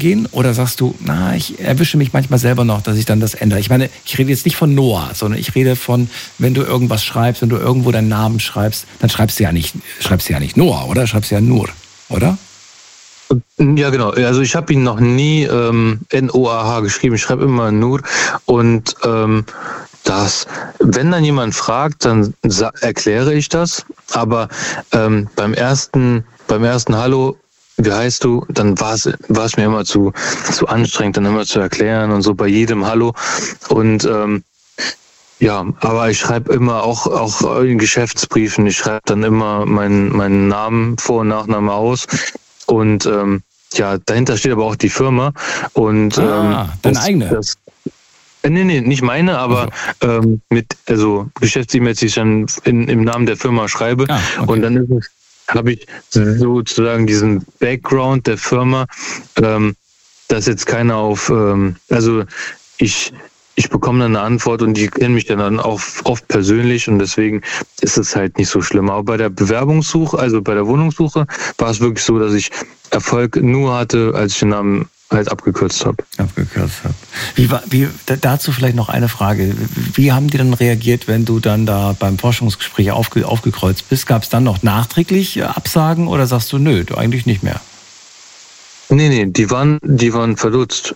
gehen? Oder sagst du, na, ich erwische mich manchmal selber noch, dass ich dann das ändere? Ich meine, ich rede jetzt nicht von Noah, sondern ich rede von, wenn du irgendwas schreibst, wenn du irgendwo deinen Namen schreibst, dann schreibst du ja nicht Noah, oder? Schreibst du ja Nur, oder? Ja, genau. Also ich habe ihn noch nie Noah geschrieben. Ich schreibe immer Nur. Und wenn dann jemand fragt, dann erkläre ich das. Aber beim ersten Hallo, wie heißt du, dann war es mir immer zu anstrengend, dann immer zu erklären und so bei jedem Hallo. Und ja, aber ich schreibe immer auch in Geschäftsbriefen, ich schreibe dann immer meinen Namen, Vor- und Nachname aus. Und ja, dahinter steht aber auch die Firma. Und deine eigene? Nee, nicht meine, aber Geschäfts-E-Mails, die ich dann im Namen der Firma schreibe. Okay. Und dann habe ich sozusagen diesen Background der Firma, dass jetzt keiner ich bekomme dann eine Antwort und die kennen mich dann auch oft persönlich und deswegen ist es halt nicht so schlimm. Aber bei der Bewerbungssuche, also bei der Wohnungssuche, war es wirklich so, dass ich Erfolg nur hatte, als ich den Namen halt abgekürzt habe. Dazu vielleicht noch eine Frage. Wie haben die dann reagiert, wenn du dann da beim Forschungsgespräch aufgekreuzt bist? Gab es dann noch nachträglich Absagen oder sagst du, nö, du eigentlich nicht mehr? Nee, die waren verdutzt.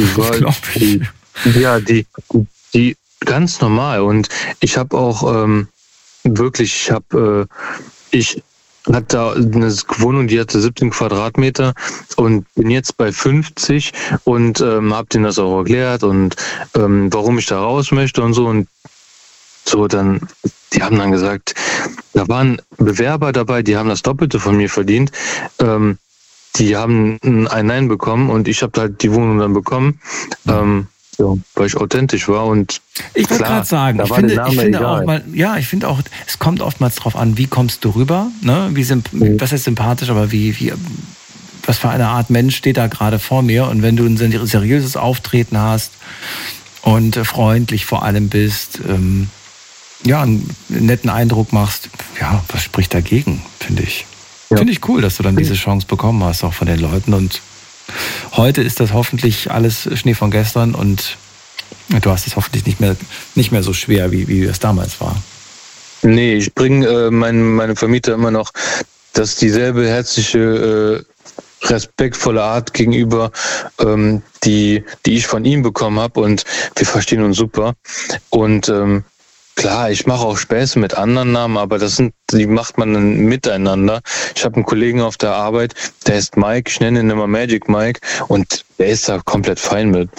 Die ganz normal. Und ich habe auch ich hatte da eine Wohnung, die hatte 17 Quadratmeter und bin jetzt bei 50 und habe denen das auch erklärt und warum ich da raus möchte und so. Und so dann, die haben dann gesagt, da waren Bewerber dabei, die haben das Doppelte von mir verdient. Die haben ein Nein bekommen und ich habe halt die Wohnung dann bekommen. Weil ich authentisch war und ich wollte gerade sagen, ich finde auch, es kommt oftmals drauf an, wie kommst du rüber, ne? Was ist sympathisch, aber was für eine Art Mensch steht da gerade vor mir und wenn du ein seriöses Auftreten hast und freundlich vor allem bist, einen netten Eindruck machst, ja, was spricht dagegen, finde ich. Ja. Finde ich cool, dass du dann diese Chance bekommen hast, auch von den Leuten und heute ist das hoffentlich alles Schnee von gestern und du hast es hoffentlich nicht mehr so schwer, wie es damals war. Nee, ich bringe meine Vermieter immer noch dieselbe herzliche, respektvolle Art gegenüber, die ich von ihm bekommen habe und wir verstehen uns super. Und klar, ich mache auch Späße mit anderen Namen, aber die macht man dann miteinander. Ich habe einen Kollegen auf der Arbeit, der ist Mike, ich nenne ihn immer Magic Mike und der ist da komplett fein mit.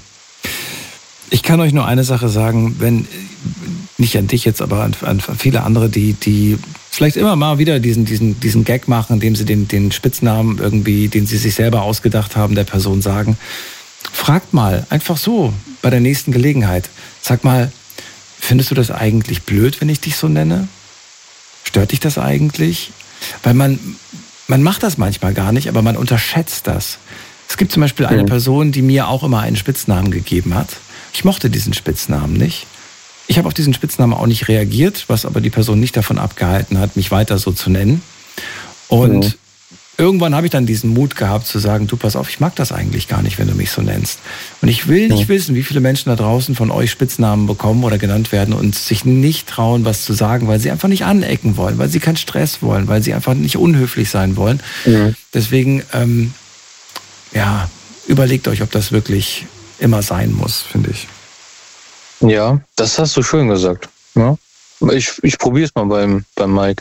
Ich kann euch nur eine Sache sagen, nicht an dich jetzt, aber an viele andere, die vielleicht immer mal wieder diesen Gag machen, indem sie den Spitznamen irgendwie, den sie sich selber ausgedacht haben, der Person sagen. Fragt mal, einfach so, bei der nächsten Gelegenheit. Sag mal, findest du das eigentlich blöd, wenn ich dich so nenne? Stört dich das eigentlich? Weil man macht das manchmal gar nicht, aber man unterschätzt das. Es gibt zum Beispiel eine Person, die mir auch immer einen Spitznamen gegeben hat. Ich mochte diesen Spitznamen nicht. Ich habe auf diesen Spitznamen auch nicht reagiert, was aber die Person nicht davon abgehalten hat, mich weiter so zu nennen. Und irgendwann habe ich dann diesen Mut gehabt zu sagen, du pass auf, ich mag das eigentlich gar nicht, wenn du mich so nennst. Und ich will nicht wissen, wie viele Menschen da draußen von euch Spitznamen bekommen oder genannt werden und sich nicht trauen, was zu sagen, weil sie einfach nicht anecken wollen, weil sie keinen Stress wollen, weil sie einfach nicht unhöflich sein wollen. Deswegen, überlegt euch, ob das wirklich immer sein muss, finde ich. Ja, das hast du schön gesagt. Ja? Ich probiere es mal beim Mike.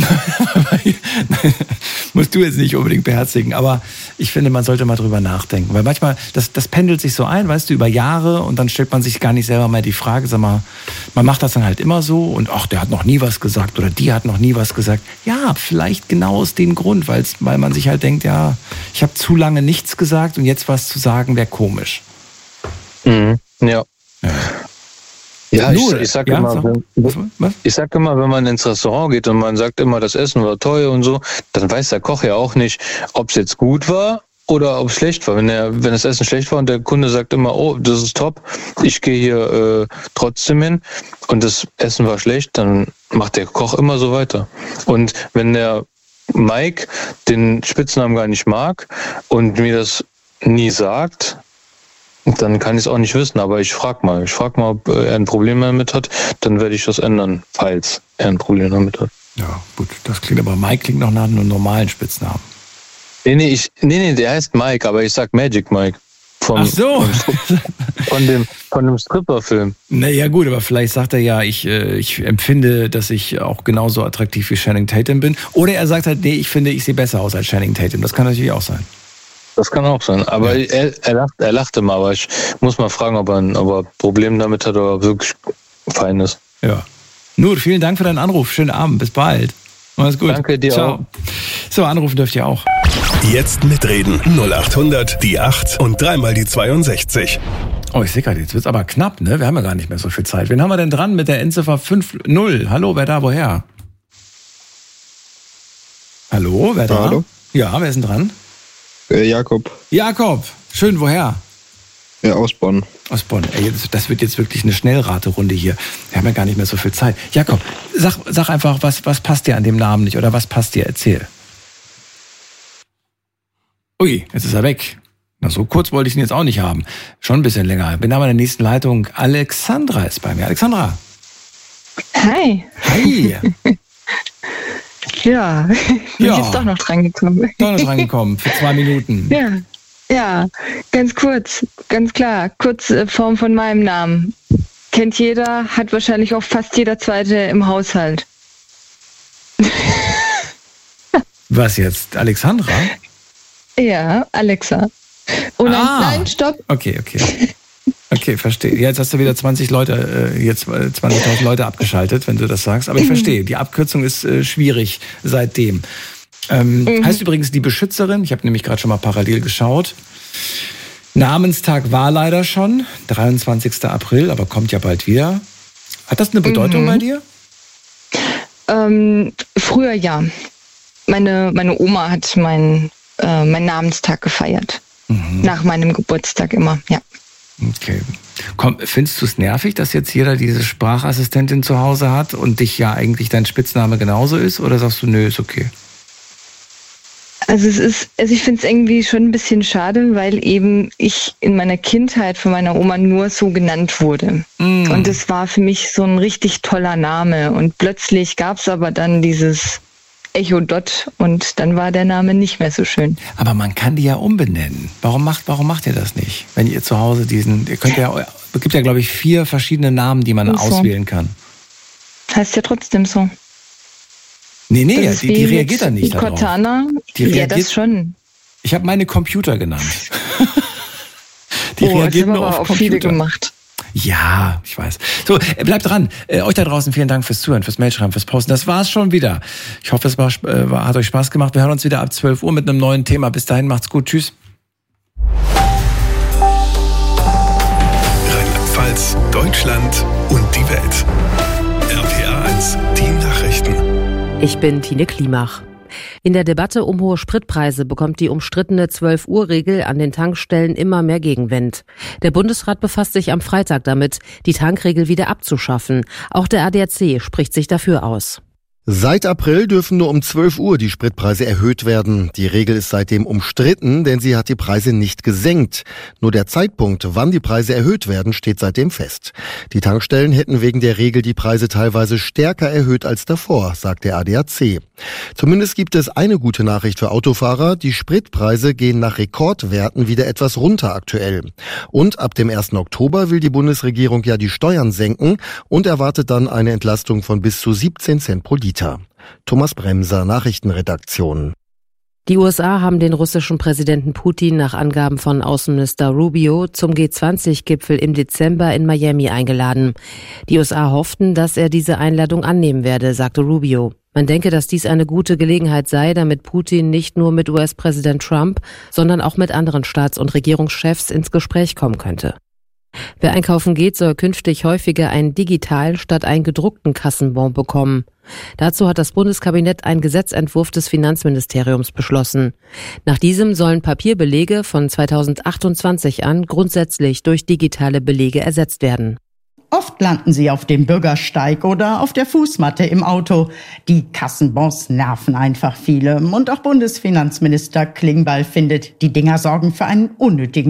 Musst du jetzt nicht unbedingt beherzigen, aber ich finde, man sollte mal drüber nachdenken, weil manchmal, das pendelt sich so ein, weißt du, über Jahre und dann stellt man sich gar nicht selber mal die Frage, sag mal, man macht das dann halt immer so und ach, der hat noch nie was gesagt oder die hat noch nie was gesagt. Ja, vielleicht genau aus dem Grund, weil man sich halt denkt, ja, ich habe zu lange nichts gesagt und jetzt was zu sagen wäre komisch. Ja. Ja, ich sag immer, wenn man ins Restaurant geht und man sagt immer, das Essen war teuer und so, dann weiß der Koch ja auch nicht, ob es jetzt gut war oder ob es schlecht war. Wenn das Essen schlecht war und der Kunde sagt immer, oh, das ist top, ich gehe hier trotzdem hin und das Essen war schlecht, dann macht der Koch immer so weiter. Und wenn der Mike den Spitznamen gar nicht mag und mir das nie sagt, dann kann ich es auch nicht wissen. Aber ich frage mal. Ob er ein Problem damit hat. Dann werde ich das ändern, falls er ein Problem damit hat. Ja, gut. Das klingt aber, Mike klingt noch nach einem normalen Spitznamen. Nee, der heißt Mike, aber ich sag Magic Mike. Ach so. Von dem Stripper-Film. Naja gut, aber vielleicht sagt er ja, ich empfinde, dass ich auch genauso attraktiv wie Channing Tatum bin. Oder er sagt halt, nee, ich finde, ich sehe besser aus als Channing Tatum. Das kann natürlich auch sein. Das kann auch sein. Aber ja. Er lachte mal, aber ich muss mal fragen, ob er Probleme damit hat oder wirklich fein ist. Ja. Nur, vielen Dank für deinen Anruf. Schönen Abend. Bis bald. Mach's gut. Danke dir Ciao. auch. So, anrufen dürft ihr auch. Jetzt mitreden. 0800 die 8 und dreimal die 62. Oh, ich sehe gerade, jetzt wird's aber knapp, ne? Wir haben ja gar nicht mehr so viel Zeit. Wen haben wir denn dran mit der Endziffer 50? Hallo, wer da, woher? Hallo, wer da? Hallo. Ja, wer ist denn dran? Jakob. Jakob, schön, woher? Ja, aus Bonn. Aus Bonn. Ey, das wird jetzt wirklich eine Schnellraterunde hier. Wir haben ja gar nicht mehr so viel Zeit. Jakob, sag einfach, was passt dir an dem Namen nicht oder was passt dir? Erzähl. Ui, jetzt ist er weg. Na, so kurz wollte ich ihn jetzt auch nicht haben. Schon ein bisschen länger. Bin aber in der nächsten Leitung. Alexandra ist bei mir. Alexandra. Hi. Hi. Ja, bin jetzt doch noch dran gekommen. Für 2 Minuten. Ja, ganz kurz, ganz klar. Kurzform von meinem Namen. Kennt jeder, hat wahrscheinlich auch fast jeder Zweite im Haushalt. Was jetzt? Alexandra? Ja, Alexa. Oh nein, stopp. Okay. Okay, verstehe. Jetzt hast du wieder 20.000 Leute abgeschaltet, wenn du das sagst. Aber ich verstehe, die Abkürzung ist schwierig seitdem. Heißt übrigens die Beschützerin. Ich habe nämlich gerade schon mal parallel geschaut. Namens-Tag war leider schon, 23. April, aber kommt ja bald wieder. Hat das eine Bedeutung bei dir? Früher ja. Meine Oma hat meinen Namenstag gefeiert. Nach meinem Geburtstag immer, ja. Okay. Findest du es nervig, dass jetzt jeder diese Sprachassistentin zu Hause hat und dich ja eigentlich dein Spitzname genauso ist? Oder sagst du, nö, ist okay? Also ich finde es irgendwie schon ein bisschen schade, weil eben ich in meiner Kindheit von meiner Oma nur so genannt wurde. Und es war für mich so ein richtig toller Name. Und plötzlich gab es aber dann dieses Echo Dot und dann war der Name nicht mehr so schön. Aber man kann die ja umbenennen. Warum macht ihr das nicht? Wenn ihr zu Hause es gibt ja, glaube ich, 4 verschiedene Namen, die man auswählen kann. Heißt ja trotzdem so. Nee, die reagiert dann nicht darauf. Cortana, ja, das schon. Ich habe meine Computer genannt. Die reagiert nur auf Computer. Viele gemacht. Ja, ich weiß. So, bleibt dran. Euch da draußen vielen Dank fürs Zuhören, fürs Mailschreiben, fürs Posten. Das war's schon wieder. Ich hoffe, es hat euch Spaß gemacht. Wir hören uns wieder ab 12 Uhr mit einem neuen Thema. Bis dahin, macht's gut. Tschüss. Rheinland-Pfalz, Deutschland und die Welt. RPA 1, die Nachrichten. Ich bin Tine Klimach. In der Debatte um hohe Spritpreise bekommt die umstrittene 12-Uhr-Regel an den Tankstellen immer mehr Gegenwind. Der Bundesrat befasst sich am Freitag damit, die Tankregel wieder abzuschaffen. Auch der ADAC spricht sich dafür aus. Seit April dürfen nur um 12 Uhr die Spritpreise erhöht werden. Die Regel ist seitdem umstritten, denn sie hat die Preise nicht gesenkt. Nur der Zeitpunkt, wann die Preise erhöht werden, steht seitdem fest. Die Tankstellen hätten wegen der Regel die Preise teilweise stärker erhöht als davor, sagt der ADAC. Zumindest gibt es eine gute Nachricht für Autofahrer. Die Spritpreise gehen nach Rekordwerten wieder etwas runter aktuell. Und ab dem 1. Oktober will die Bundesregierung ja die Steuern senken und erwartet dann eine Entlastung von bis zu 17 Cent pro Liter. Thomas Bremser, Nachrichtenredaktion. Die USA haben den russischen Präsidenten Putin nach Angaben von Außenminister Rubio zum G20-Gipfel im Dezember in Miami eingeladen. Die USA hofften, dass er diese Einladung annehmen werde, sagte Rubio. Man denke, dass dies eine gute Gelegenheit sei, damit Putin nicht nur mit US-Präsident Trump, sondern auch mit anderen Staats- und Regierungschefs ins Gespräch kommen könnte. Wer einkaufen geht, soll künftig häufiger einen digitalen statt einen gedruckten Kassenbon bekommen. Dazu hat das Bundeskabinett einen Gesetzentwurf des Finanzministeriums beschlossen. Nach diesem sollen Papierbelege von 2028 an grundsätzlich durch digitale Belege ersetzt werden. Oft landen sie auf dem Bürgersteig oder auf der Fußmatte im Auto. Die Kassenbons nerven einfach viele. Und auch Bundesfinanzminister Klingbeil findet, die Dinger sorgen für einen unnötigen